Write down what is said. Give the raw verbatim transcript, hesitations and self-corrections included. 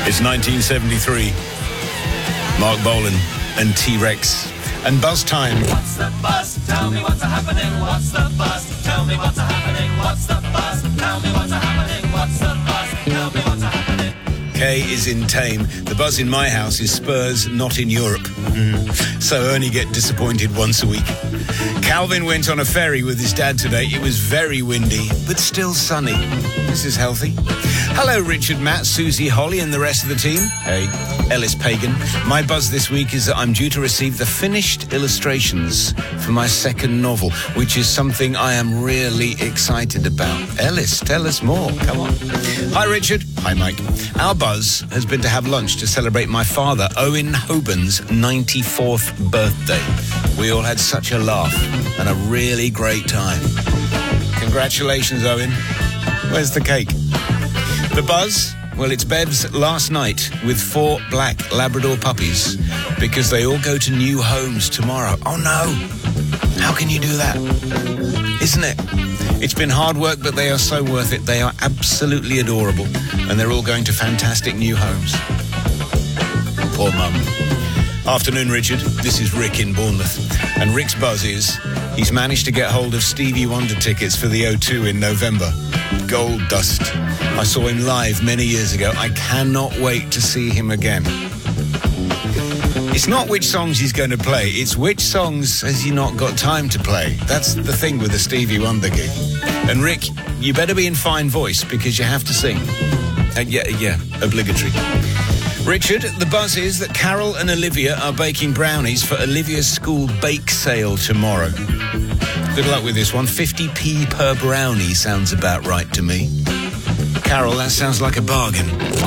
It's nineteen seventy-three. Mark Bolan and T-Rex. And buzz time. What's the buzz? Tell me what's happening. What's the buzz? Tell me what's happening. What's the buzz? Tell me what's happening. What's the buzz? Tell me what's happening. Kay is in Tame. The buzz in my house is Spurs, not in Europe. Mm. So I only get disappointed once a week. Calvin went on a ferry with his dad today. It was very windy, but still sunny. This is healthy. Hello, Richard, Matt, Susie, Holly, and the rest of the team. Hey, Ellis Pagan. My buzz this week is that I'm due to receive the finished illustrations for my second novel, which is something I am really excited about. Ellis, tell us more. Come on. Hi, Richard. Hi, Mike. Our buzz has been to have lunch to celebrate my father, Owen Hoban's ninety-fourth birthday. We all had such a laugh and a really great time. Congratulations, Owen. Where's the cake? The buzz? Well, it's Bev's last night with four black Labrador puppies because they all go to new homes tomorrow. Oh, no. How can you do that? Isn't it? It's been hard work, but they are so worth it. They are absolutely adorable, and they're all going to fantastic new homes. Poor mum. Afternoon, Richard. This is Rick in Bournemouth. And Rick's buzz is he's managed to get hold of Stevie Wonder tickets for the O two in November. Gold dust. I saw him live many years ago. I cannot wait to see him again. It's not which songs he's going to play, it's which songs has he not got time to play. That's the thing with the Stevie Wonder gig. And Rick, you better be in fine voice because you have to sing. And yeah, yeah, obligatory. Richard, the buzz is that Carol and Olivia are baking brownies for Olivia's school bake sale tomorrow. Good luck with this one. fifty p per brownie sounds about right to me. Carol, that sounds like a bargain.